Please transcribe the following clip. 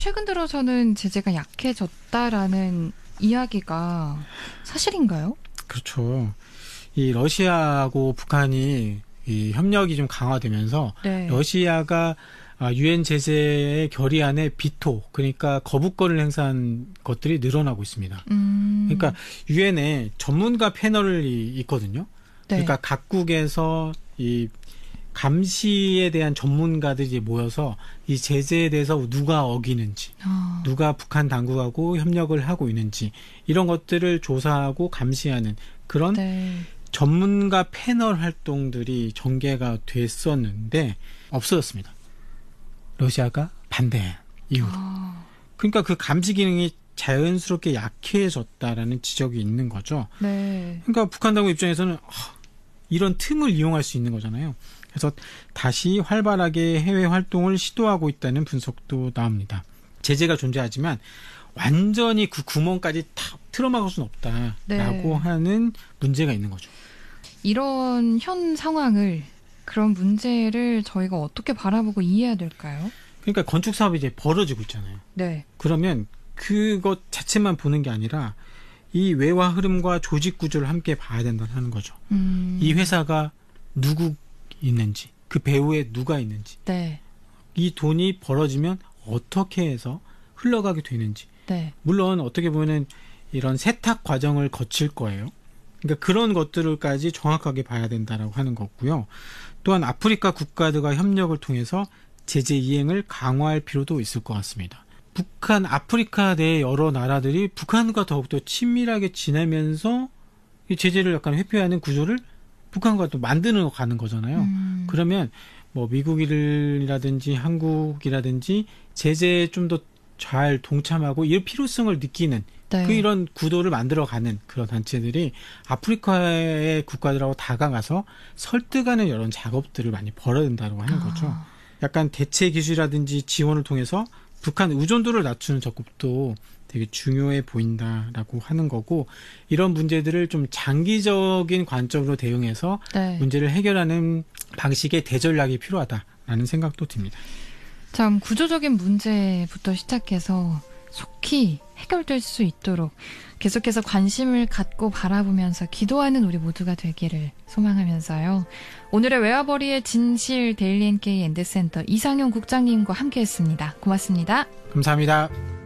최근 들어서는 제재가 약해졌다라는 이야기가 사실인가요? 그렇죠. 이 러시아하고 북한이 이 협력이 좀 강화되면서 네. 러시아가 유엔 제재의 결의안에 비토, 그러니까 거부권을 행사한 것들이 늘어나고 있습니다. 그러니까 유엔에 전문가 패널이 있거든요. 네. 그러니까 각국에서 이 감시에 대한 전문가들이 모여서 이 제재에 대해서 누가 어기는지, 누가 북한 당국하고 협력을 하고 있는지 이런 것들을 조사하고 감시하는 그런 네. 전문가 패널 활동들이 전개가 됐었는데 없어졌습니다. 러시아가 반대한 이후로. 그러니까 그 감시 기능이 자연스럽게 약해졌다라는 지적이 있는 거죠. 네. 그러니까 북한 당국 입장에서는 이런 틈을 이용할 수 있는 거잖아요. 그래서 다시 활발하게 해외 활동을 시도하고 있다는 분석도 나옵니다. 제재가 존재하지만 완전히 그 구멍까지 다 틀어막을 수는 없다라고 네. 하는 문제가 있는 거죠. 이런 현 상황을, 그런 문제를 저희가 어떻게 바라보고 이해해야 될까요? 그러니까 건축 사업이 이제 벌어지고 있잖아요. 네. 그러면 그것 자체만 보는 게 아니라 이 외화 흐름과 조직 구조를 함께 봐야 된다는 거죠. 이 회사가 누구 있는지, 그 배후에 누가 있는지, 네. 이 돈이 벌어지면 어떻게 해서 흘러가게 되는지. 네. 물론 어떻게 보면은 이런 세탁 과정을 거칠 거예요. 그러니까 그런 것들까지 정확하게 봐야 된다라고 하는 거고요. 또한 아프리카 국가들과 협력을 통해서 제재 이행을 강화할 필요도 있을 것 같습니다. 북한, 아프리카 내 여러 나라들이 북한과 더욱더 친밀하게 지내면서 이 제재를 약간 회피하는 구조를 북한과 또 만드는 가는 거잖아요. 그러면 뭐 미국이라든지 한국이라든지 제재에 좀 더 잘 동참하고 이 필요성을 느끼는 네. 그 이런 구도를 만들어가는 그런 단체들이 아프리카의 국가들하고 다가가서 설득하는 이런 작업들을 많이 벌여야 된다고 하는 거죠. 약간 대체 기술이라든지 지원을 통해서 북한 의존도를 낮추는 작업도 되게 중요해 보인다라고 하는 거고, 이런 문제들을 좀 장기적인 관점으로 대응해서 네. 문제를 해결하는 방식의 대전략이 필요하다라는 생각도 듭니다. 참 구조적인 문제부터 시작해서 속히 해결될 수 있도록 계속해서 관심을 갖고 바라보면서 기도하는 우리 모두가 되기를 소망하면서요. 오늘의 외화벌이의 진실 데일리 NK 엔드센터 이상용 국장님과 함께했습니다. 고맙습니다. 감사합니다.